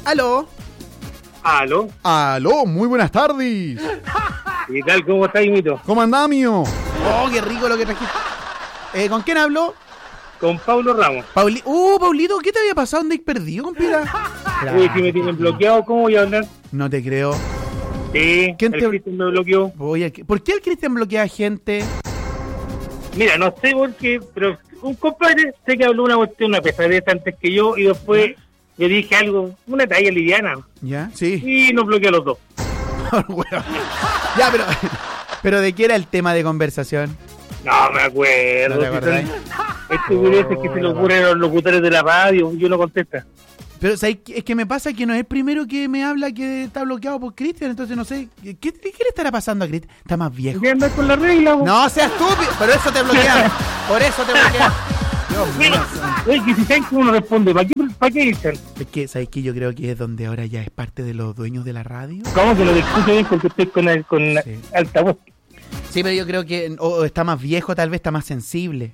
Aló. Aló. Aló, muy buenas tardes. ¿Qué tal? ¿Cómo estás, Mito? ¿Cómo andás, mío? Oh, qué rico lo que trajiste. ¿Con quién hablo? Con Paulo Ramos. Paulito, ¿qué te había pasado? ¿Dónde has perdido, compita? Uy, si me tienen bloqueado, ¿cómo voy a hablar? No te creo. Sí, ¿Quién el Cristian me bloqueó. ¿Por qué el Cristian bloquea gente? Mira, no sé por qué, pero un compadre sé que habló una pesadez antes que yo y después le dije algo, una talla liviana. ¿Ya? Sí. Y nos bloqueó a los dos. Bueno. Ya, pero ¿de qué era el tema de conversación? No me acuerdo. ¿No te acordás? Estupideces que se le ocurren a los locutores de la radio y uno contesta. Pero ¿sabes? Es que me pasa que no es el primero que me habla que está bloqueado por Cristian, entonces no sé. ¿Qué le estará pasando a Cristian? Está más viejo. ¿Qué andas con la regla? No seas estúpido, pero eso te bloquea. Por eso te bloquea. Dios mío. Oye, que si saben cómo uno responde, ¿para qué dicen? Es que, ¿sabes qué? Yo creo que es donde ahora ya es parte de los dueños de la radio. ¿Cómo que lo escucho bien? Porque estoy con Sí. altavoz. Sí, pero yo creo que o está más viejo, tal vez está más sensible.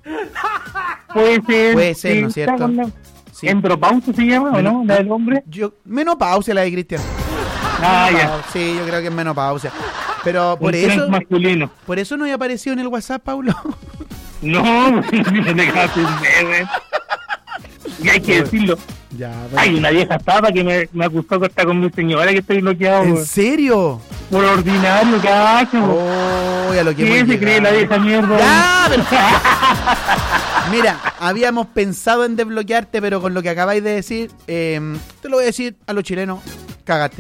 Puede ser, sí, ¿no es cierto? Sí. ¿Endropausia se llama o no? ¿La del hombre? Menopausia la de Cristian. Ya. Sí, yo creo que es menopausia. Pero por Un eso, tren masculino. por eso no he aparecido en el WhatsApp, Paulo. No, me dejaste un bebé. Y hay que decirlo. Ya, bueno. Hay una vieja zapa que me acusó que está con mi señora que estoy bloqueado. ¿En serio? Por ordinario, cacho. Oh, a lo que ¿Qué hemos se cree la llegado. vieja mierda? Ya, pero... Mira, habíamos pensado en desbloquearte, pero con lo que acabáis de decir, te lo voy a decir a los chilenos, cagaste.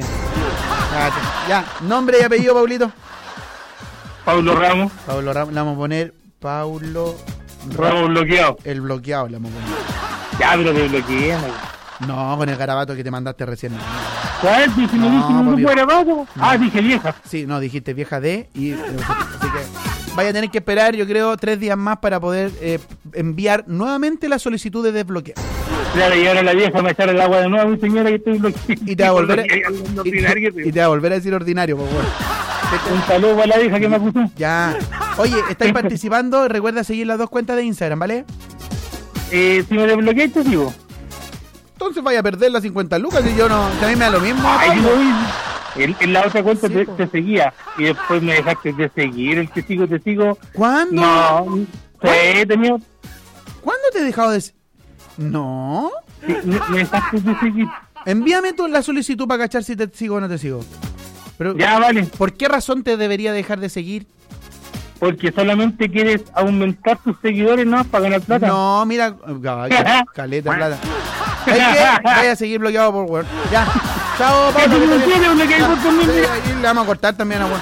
Ya, nombre y apellido, Paulito. Paulo Ramos. Paulo Ramos, le vamos a poner Paulo Ramos bloqueado. el bloqueado, le vamos a poner. Ya, pero te bloqueé. No, con el garabato que te mandaste recién. ¿Sabes? Si me No, dice no papi. fuera abajo. Dije vieja. Sí, no, dijiste vieja D y así que vaya a tener que esperar, yo creo, 3 días más para poder enviar nuevamente la solicitud de desbloqueo. Claro, y ahora la vieja me echar el agua de nuevo, mi señora, que estoy bloqueado. Y te va a volver Y y te va a volver a decir ordinario, por favor. un saludo a la vieja que me acusó. Ya. Oye, estáis participando, recuerda seguir las 2 cuentas de Instagram, ¿vale? Si me desbloqueé, te digo. Entonces vaya a perder las 50 lucas y yo no, que a mí me da lo mismo. Ay, Pablo. en la otra cuenta Sí, te seguía y después me dejaste de seguir. El te sigo. ¿Cuándo? No, sí, tenía. ¿Cuándo te he dejado de... No. Sí, me dejaste de seguir. Envíame la solicitud para cachar si te sigo o no te sigo. Pero, Ya, vale. ¿por qué razón te debería dejar de seguir? Porque solamente quieres aumentar tus seguidores, ¿no? Para ganar plata. No, mira, caleta de plata. ¿Sabes qué? Vaya a seguir bloqueado por Word. Ya. Chao, ¿Qué Pablo. tú que no estés bien. quieres bloquear por conmigo? Sí, ahí le vamos a cortar también a Word.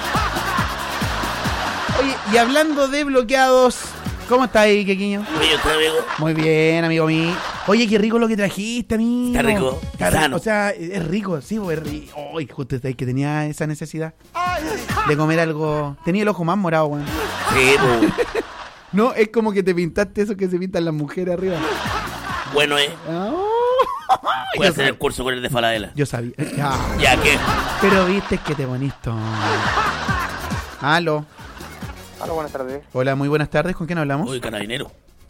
Oye, y hablando de bloqueados, ¿cómo está ahí, Quequiño? Oye, ¿usted, amigo? Muy bien, amigo mío. Oye, qué rico lo que trajiste, amigo. Está rico, Está rico. sano. O sea, es rico, sí, pues, es rico. Ay, justo ahí que tenía esa necesidad de comer algo. Tenía el ojo más morado, weón. Sí, pues. No, es como que te pintaste eso que se pintan las mujeres arriba. Bueno, voy a Yo hacer el curso con el de Falabella. Yo sabía. Ya. Ya que. Pero viste que te bonito. Aló. Hola, buenas tardes. Hola, muy buenas tardes. ¿Con quién hablamos? Uy, carabinero.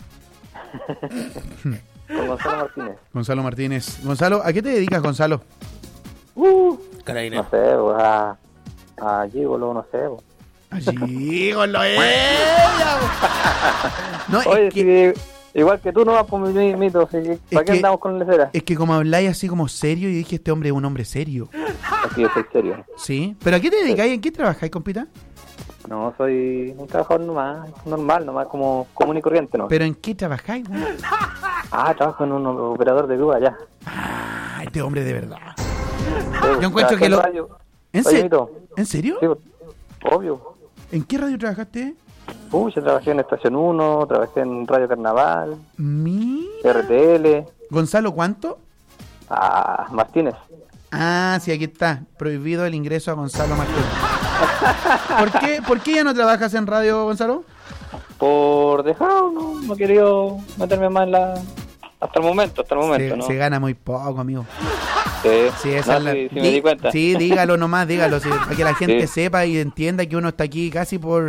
Con Gonzalo Martínez. Gonzalo Martínez. Gonzalo, ¿a qué te dedicas, Gonzalo? No Carabinero. sé, pues, a Gigolo, no sé. Pues. Allí, con lo ella. No, Oye, es que, sí, igual que tú no vas por mi mito, ¿sí? ¿Para qué que- andamos con lecera? es que como habláis así como serio, y dije, este hombre es un hombre serio. Aquí yo soy serio. ¿Sí? ¿Pero a qué te dedicáis? ¿En qué trabajáis, compita? No, soy un trabajador normal, nomás como común y corriente, ¿no? ¿Pero en qué trabajáis, güey? Trabajo en un operador de grúa allá. Ah, este hombre de verdad. Sí, Yo encuentro trabajé que en lo... radio. ¿En, Oye, se- mito, ¿En serio? sí, obvio. ¿En qué radio trabajaste? Yo trabajé en Estación 1, trabajé en Radio Carnaval, Mira. RTL, Gonzalo, ¿cuánto? Martínez. Ah, sí, aquí está. Prohibido el ingreso a Gonzalo Martínez. ¿Por qué ya no trabajas en radio, Gonzalo? Por dejado, no he querido meterme más en la... Hasta el momento, ¿no? Se gana muy poco, amigo. Sí, esa No, es la... sí, me di cuenta. Sí, dígalo nomás, dígalo, sí, para que la gente Sí. sepa y entienda que uno está aquí casi por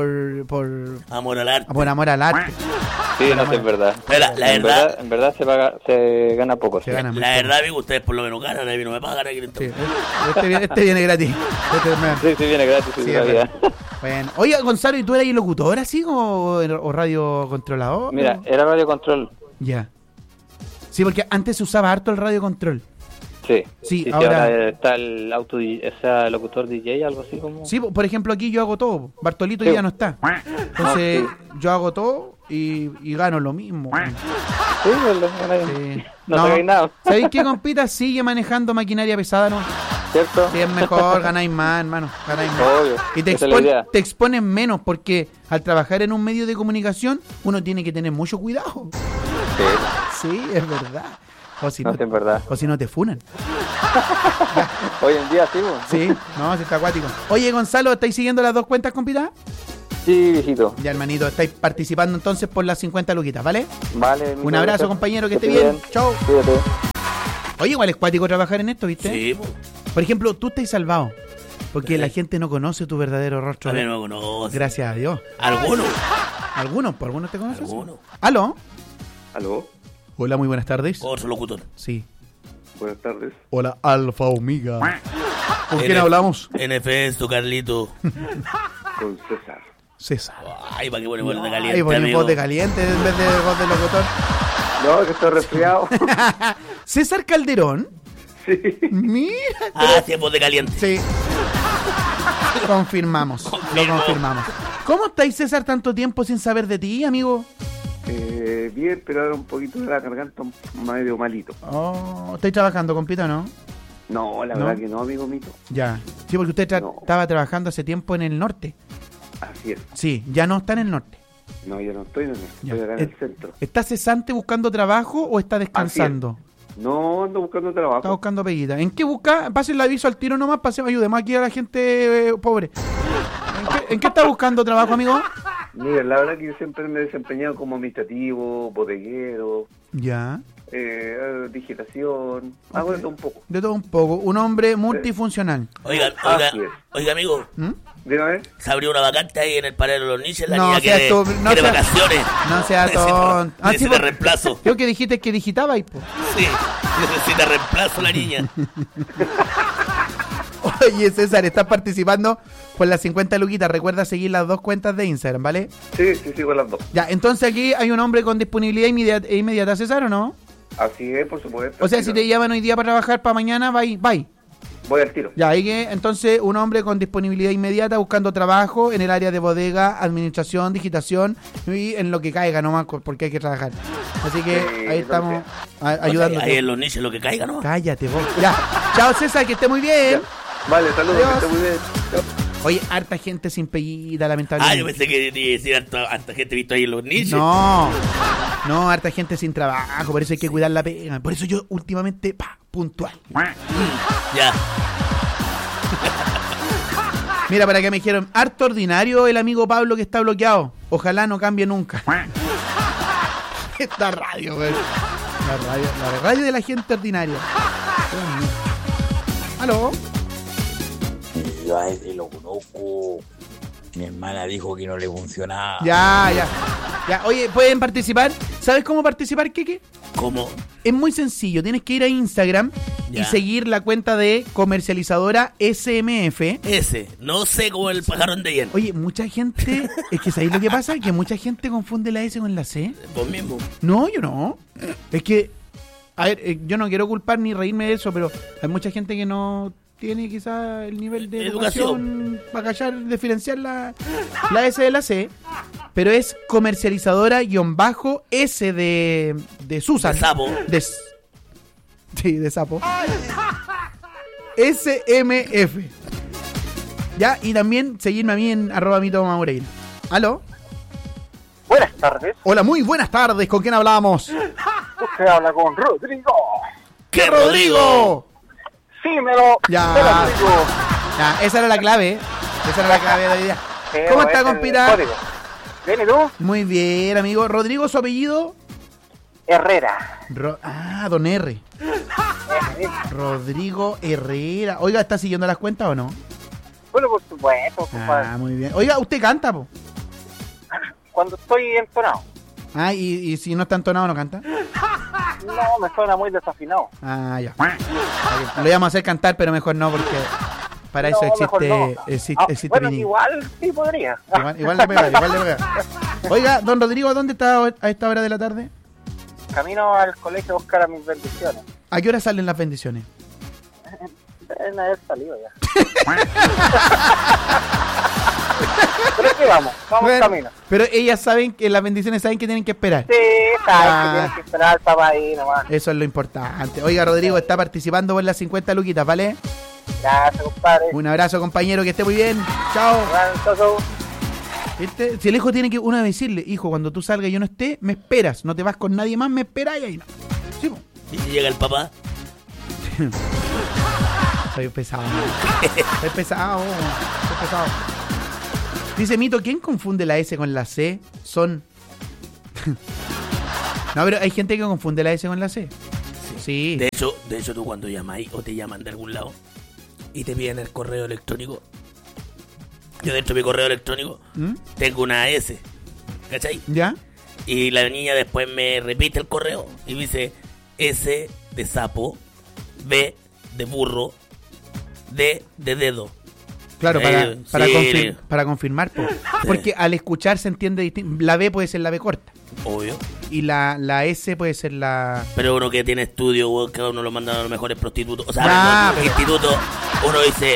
Amor al arte. amor al arte. Sí, no, sí, es verdad. Pero la En verdad, en verdad se gana poco. Se sí. gana muy la poco. verdad, amigo, ustedes por lo menos ganan, a mí no me pagan aquí en Sí, este... este viene gratis. Sí, sí, viene gratis, sí, Sí, todavía. es verdad. Bueno, oye, Gonzalo, ¿y tú eras locutor así o radio controlador? Mira, era radio control. Ya. Sí, porque antes se usaba harto el radio control. Sí. Sí, ahora- está el ese locutor DJ, algo así como. Sí, por ejemplo, aquí yo hago todo. Bartolito Sí. ya no está. Entonces, Ah, yo hago todo y gano lo mismo. Sí, verdad, Sí. no sabéis nada. ¿Sabéis qué, compita? Sigue manejando maquinaria pesada, ¿no? ¿Cierto? Sí, es mejor, ganáis más, hermano. Ganáis más. Obvio. Y te, Esa es la idea. te expones menos porque al trabajar en un medio de comunicación uno tiene que tener mucho cuidado. Sí, Sí, es verdad. O si no, no, sí, es verdad. o si no te funan. Hoy en día sí, ¿no? Sí, no, sí está acuático. Oye, Gonzalo, ¿estáis siguiendo las dos cuentas, compita? Sí, viejito. Ya, hermanito, estáis participando entonces por las 50 luquitas, ¿vale? Vale. Un muchas abrazo, gracias. compañero, que esté bien. Chau. Cuídate. Oye, igual es cuático trabajar en esto, ¿viste? Sí, po. Por ejemplo, tú estás salvado. Porque la gente no conoce tu verdadero rostro. A mí no me conoce. Gracias a Dios. ¿Alguno? ¿Algunos? ¿Por algunos te conoces? ¿Alguno? ¿Aló? Aló, Hola, muy buenas tardes. Otro locutor. Sí. buenas tardes. Hola, Alfa Omega. ¿Con quién NF hablamos? NF, tu Carlito. Con César. César. Ay, para que pone voz de Ay, caliente, poní amigo. voz de caliente en vez de voz de locutor. No, que estoy resfriado. César Calderón. Sí. Mira. Ah, sí, es voz de caliente. Sí. Confirmamos. Lo confirmamos. ¿Cómo estáis, César, tanto tiempo sin saber de ti, amigo? Bien, pero ahora un poquito de la garganta medio malito. Oh, ¿estáis trabajando, compita, no? No, la ¿No? verdad que no, amigo mito. Ya. Sí, porque usted No. estaba trabajando hace tiempo en el norte. Así es. Sí, ya no está en el norte. No, yo no estoy en el, Ya. estoy acá en el centro. ¿Está cesante buscando trabajo o está descansando? No, ando buscando Está trabajo. buscando peguita. ¿En qué busca? Pase el aviso al tiro nomás, ayudemos aquí a la gente pobre. ¿En qué está buscando trabajo, amigo? Mira, la verdad que yo siempre me he desempeñado como administrativo, bodeguero, Ya. digitación, hago de todo un poco. De todo un poco. Un hombre multifuncional. Oiga, Así es. oiga, amigo. ¿Mm? Dígame. Se abrió una vacante ahí en el paradero de los niños. La No niña seas quiere, tú, no quiere seas- vacaciones. No sea tonto. Ah, sí, Necesita pues. reemplazo. Creo que dijiste que digitabais, po. Sí, necesita reemplazo la niña. Oye, César, estás participando por las 50 luquitas. Recuerda seguir las dos cuentas de Instagram, ¿vale? Sí, sigo las dos. Ya, entonces aquí hay un hombre con disponibilidad inmediata, César, ¿o no? Así es, por supuesto. O sea, si te llaman hoy día para trabajar, para mañana, bye. Voy al tiro. Ya, hay que, entonces, un hombre con disponibilidad inmediata buscando trabajo en el área de bodega, administración, digitación y en lo que caiga nomás, porque hay que trabajar. Así que ahí estamos ayudando. Ahí en los niños lo que caiga, ¿no? Cállate, vos. Ya. Chao, César, que esté muy bien. Vale, saludos, Adiós. que esté muy bien. Chao. Oye, harta gente sin pellida, Ah, lamentablemente. yo pensé que te iba a decir harta gente visto ahí en los niños. No, harta gente sin trabajo, por eso hay que cuidar la pega. Por eso yo últimamente, puntual. Ya. Mira, para que me dijeron, harto ordinario el amigo Pablo que está bloqueado. Ojalá no cambie nunca. Esta radio, güey. La radio de la gente ordinaria. Dios mío. ¿Aló? Yo a ese lo conozco. Mi hermana dijo que no le funcionaba. Ya. Oye, ¿pueden participar? ¿Sabes cómo participar, Keke? ¿Cómo? Es muy sencillo. Tienes que ir a Instagram y Ya. seguir la cuenta de comercializadora SMF. Ese. No sé cómo el pájaro de bien. Oye, mucha gente... Es que ¿sabéis lo que pasa? Que mucha gente confunde la S con la C. Vos mismo. No, yo no. Es que... A ver, yo no quiero culpar ni reírme de eso, pero hay mucha gente que no tiene quizá el nivel de educación para callar, diferenciar la S de la C, pero es comercializadora-S de Susan. De sapo. Sí, de sapo. SMF. Ya, y también seguirme a mí en @mitomamoreira. ¿Aló? Buenas tardes, Hola, muy buenas tardes. ¿Con quién hablamos? usted habla con Rodrigo. ¡Qué Rodrigo! Símelo. Ya. Rodrigo. Ya, esa era la clave, ¿eh? Esa era la clave de hoy día. Pero ¿Cómo está, es el compita? código. Bien, ¿y tú? Muy bien, amigo. ¿Rodrigo, su apellido? Herrera. Don R. Rodrigo Herrera. Oiga, ¿está siguiendo las cuentas o no? Bueno, por supuesto, compadre. Muy bien. Oiga, ¿usted canta, po? Cuando estoy entonado. Ah, ¿y si no está entonado, no canta? No, me suena muy desafinado. Ah, ya. Lo íbamos a hacer cantar, pero mejor no, porque para eso mejor existe, no. existe Bueno, Vinil. igual sí podría. Igual le pega. Oiga, don Rodrigo, ¿dónde está a esta hora de la tarde? Camino al colegio a buscar a mis bendiciones. ¿A qué hora salen las bendiciones? Deben haber salido ya. Pero aquí vamos Bueno, camino. pero ellas saben que las bendiciones saben que tienen que esperar. Sí, sabes que tienes que esperar al papá ahí nomás. Eso es lo importante. Oiga, Rodrigo está participando por las 50 luquitas, ¿vale? Gracias, compadre. Un abrazo, compañero, que esté muy bien. Chao. Chao. Si el hijo tiene que uno decirle, hijo, cuando tú salgas y yo no esté, me esperas. No te vas con nadie más, me esperas y ahí no. Sí, po. ¿Y si llega el papá? Soy pesado. Soy pesado. Dice Mito, ¿quién confunde la S con la C? Son... No, pero hay gente que confunde la S con la C. Sí. De hecho, tú cuando llamáis o te llaman de algún lado y te piden el correo electrónico, yo dentro de mi correo electrónico tengo una S, ¿cachai? ¿Ya? Y la niña después me repite el correo y me dice S de sapo, B de burro, D de dedo. Claro, sí. para confirmar, porque al escuchar se entiende distinto. La B puede ser la B corta. Obvio. Y la S puede ser la... Pero uno que tiene estudio, weón, que uno lo mandan a los mejores prostitutos. O sea, pero... instituto, uno dice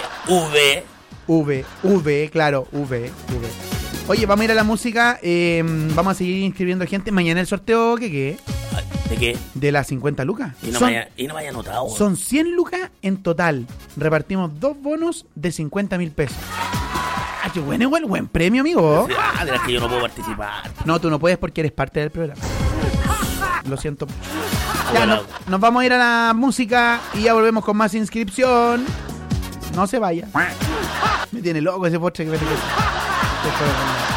V, claro, V. Oye, vamos a ir a la música. Vamos a seguir inscribiendo gente. Mañana el sorteo, ¿qué? ¿De qué? De las 50 lucas. Y no me haya notado, weón. Son 100 lucas en total. Repartimos 2 bonos de 50.000 pesos. Ah, qué bueno, igual, buen premio, amigo. De las que yo no puedo participar. No, tú no puedes porque eres parte del programa. Lo siento. Ya, nos vamos a ir a la música y ya volvemos con más inscripción. No se vaya. Me tiene loco ese postre que me...